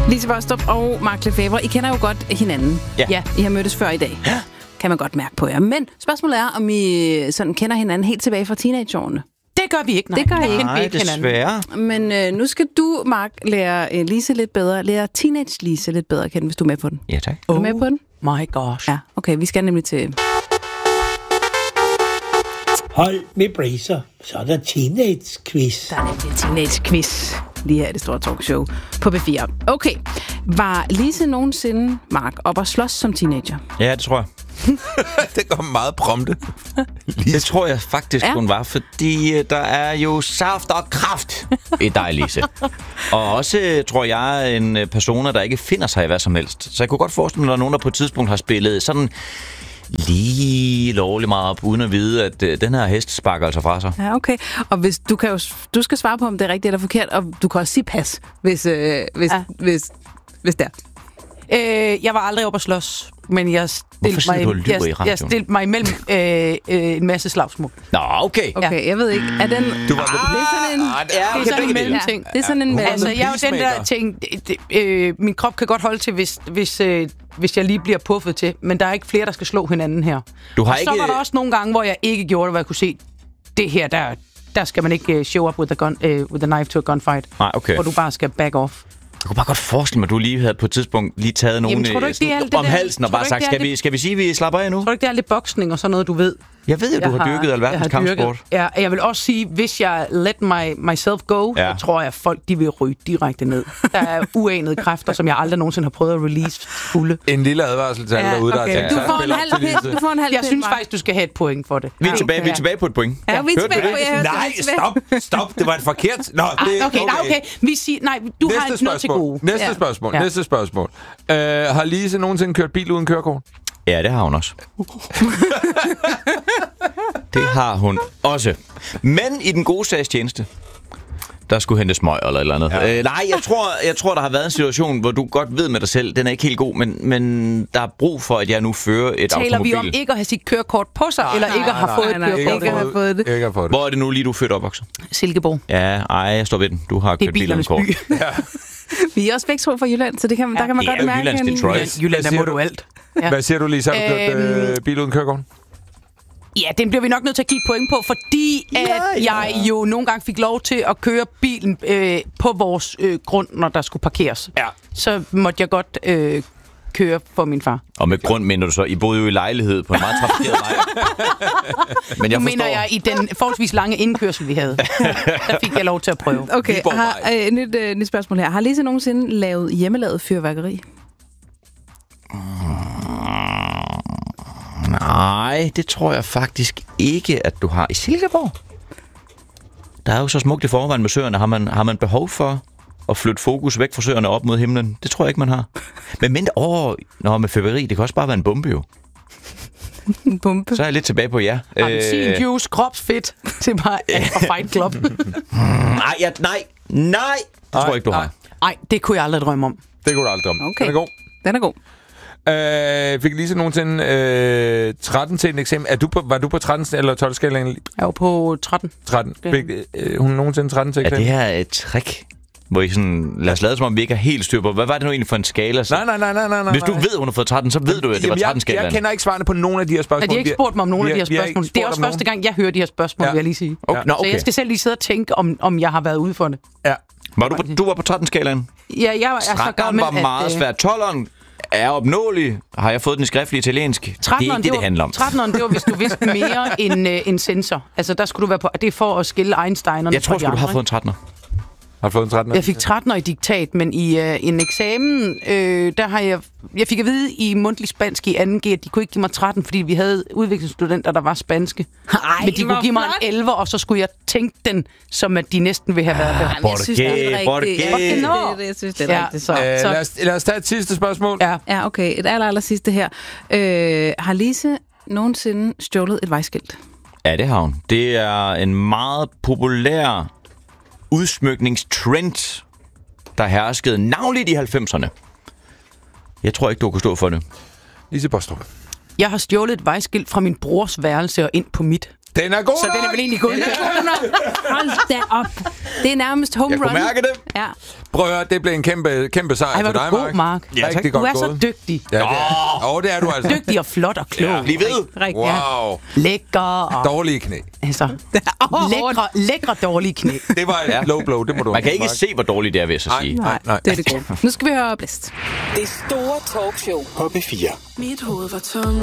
Lise Bostrup og Mark Lefebvre, I kender jo godt hinanden. Ja. I har mødtes før i dag. Ja. Kan man godt mærke på jer. Men spørgsmålet er, om I sådan kender hinanden helt tilbage fra teenageårene. Det gør vi ikke, nej. Det gør I ikke. Nej, desværre. Men nu skal du, Mark, lære Lise lidt bedre. Lære teenage-Lise lidt bedre at kende, hvis du er med på den. Ja, tak. Er du med på den? My gosh. Ja, okay. Vi skal nemlig til... Hold med bracer, så er der teenage-quiz. Der er nemlig teenage-quiz lige her i det store talkshow på B4. Okay. Var Lise nogensinde, Mark, op og slås som teenager? Ja, det tror jeg. Det går meget prompte. Det tror jeg faktisk, hun var, fordi der er jo saft og kraft i dig, Lise. Og også, tror jeg, en persona, der ikke finder sig i hvad som helst. Så jeg kunne godt forestille mig, at der er nogen, der på et tidspunkt har spillet sådan lige lovligt meget op, uden at vide, at den her hest sparker altså fra sig. Ja, okay. Og hvis du skal svare på, om det er rigtigt eller forkert, og du kan også sige pas, hvis det er. Jeg var aldrig oppe at slås, men jeg stillede mig imellem en masse slagsmål. Nå, okay. Okay, jeg ved ikke. Er den... Du var det er sådan en... Det er sådan en mellemting. Det er sådan en mellem. Altså, jeg er jo den der ting... min krop kan godt holde til, hvis jeg lige bliver puffet til, men der er ikke flere, der skal slå hinanden her. Så var der også nogle gange, hvor jeg ikke gjorde det, hvor jeg kunne se, det her, der skal man ikke show up with a knife to a gunfight. Nej, okay. Hvor du bare skal back off. Jeg kunne bare godt forestille mig, at du lige havde på et tidspunkt lige taget nogen om halsen og bare sagt, skal vi sige, at vi slapper af nu? Tror du ikke, det er lidt boksning og sådan noget, du ved? Jeg ved, at du har dyrket alverdens kampsport. Ja, jeg vil også sige, hvis jeg let myself go, så tror jeg, at folk de vil ryge direkte ned. Der er uanede kræfter, som jeg aldrig nogensinde har prøvet at release fulde. En lille advarsel til alle derude, der okay. Du får en halv Jeg synes faktisk, du skal have et point for det. Vi er tilbage på et point. Ja, vi er tilbage på et Nej, stop. Det var et forkert. Nå, okay. Vi siger, nej, du har noget til gode. Næste spørgsmål. Har Lise nogensinde kørt bil uden kørekort? Ja, det har hun også. Det har hun også. Men i den gode sags tjeneste, der skulle hente smøg eller et eller andet. Ja. Nej, jeg tror, der har været en situation, hvor du godt ved med dig selv, den er ikke helt god, men der er brug for, at jeg nu fører et automobil. Taler vi om ikke at have sit kørekort på sig, eller ikke at have fået et kørekort? Ikke have fået det. Hvor er det nu lige, du er født opvokset? Silkeborg. Ja, jeg står ved den. Du har kørt bil uden kort. Vi er også begge to fra Jylland, så der kan man godt mærke... Jyllands Detroit. Jylland, der må du alt. Ja. Hvad siger du, Lise? Har du kørt bil uden kørekort? Ja, den bliver vi nok nødt til at give point på, fordi jeg jo nogle gange fik lov til at køre bilen på vores grund, når der skulle parkeres. Ja. Så måtte jeg godt køre for min far. Og med grund mener du så, I boede jo i lejlighed på en meget trafikeret vej. Men jeg mener jeg i den forholdsvis lange indkørsel, vi havde. Der fik jeg lov til at prøve. Okay, nyt spørgsmål her. Har Lise nogensinde lavet hjemmelavet fyrværkeri? Nej, det tror jeg faktisk ikke, at du har i Silkeborg. Der er jo så smukt i forvejen med søerne. Har man behov for at flytte fokus væk fra søerne op mod himlen? Det tror jeg ikke, man har. Men med fyrværkeri, det kan også bare være en bombe jo. En bombe? Så er jeg lidt tilbage på ja. Appelsin juice, kropsfedt til bare fra Fight Club. Nej, det tror jeg ikke, du har. Nej, det kunne jeg aldrig drømme om. Det kunne du aldrig drømme. Okay. Den er god. Fik Lise nogensinde 13 til en eksamen? Var du på 13 eller 12 skalaen? Jeg var på 13. 13. Fik hun nogensinde 13 til eksamen? Er det her et trick? Hvor I sådan, lad os lade som om vi ikke er helt styr på. Hvad var det nu egentlig for en skala? Nej. Hvis du ved, hun har fået 13, så ved du, at det var 13-skalaen. Jeg kender ikke svarene på nogen af de her spørgsmål. De har ikke spurgt mig om nogen af de her spørgsmål. Det er også første gang, jeg hører de her spørgsmål, vil jeg lige sige. Okay. Så jeg skal selv lige sidde og tænke, om jeg har været ude for det. Ja. Du var på 13-skalaen? Ja, jeg er så gammel, var meget svært. 12'eren er opnåelig. Har jeg fået den i skriftlige italiensk? Det er ikke det handler om. 13'eren, det var, hvis du vidste mere end sensor. Altså, der skulle du være på... Det er for at skille Einsteinerne. Jeg tror, du har fået en 13'er. Har fået en 13'er? Jeg fik 13'er i diktat, men i en eksamen, der har jeg fik at vide i mundtlig spansk i 2G, at de kunne ikke give mig 13, fordi vi havde udviklingsstudenter, der var spanske. Men de kunne give mig en 11, og så skulle jeg tænke den, som at de næsten ville have været der. Jeg synes, det er rigtigt. Jeg synes, det er rigtigt. Så. Lad os tage et sidste spørgsmål. Ja, okay. Et aller sidste her. Har Lise nogensinde stjålet et vejskilt? Ja, det har hun. Det er en meget populær udsmykningstrend, der herskede navnligt i 90'erne. Jeg tror ikke, du kunne stå for det. Lise Bostrup. Jeg har stjålet et vejskilt fra min brors værelse og ind på mit. Den er god. Så den er vel egentlig god. Hold da op. Det er nærmest home run. Jeg kunne mærke det. Ja. Prøv at høre, det blev en kæmpe sejr for dig, Mark. Mark. Ja, rigtig godt Du er så gået. dygtig. Ja, det er du altså. Dygtig og flot og klog. Ja, bliv ved. Rigtig. Wow. Lækker og... Dårlige knæ. Altså, lækre dårlige knæ. Det var et low blow, det må du Man kan ikke Mark. se, hvor dårligt det er, vil jeg så sige. Nej. Det er det gode. Nu skal vi høre Blæst. Det store talkshow På P4. Mit hoved var tom.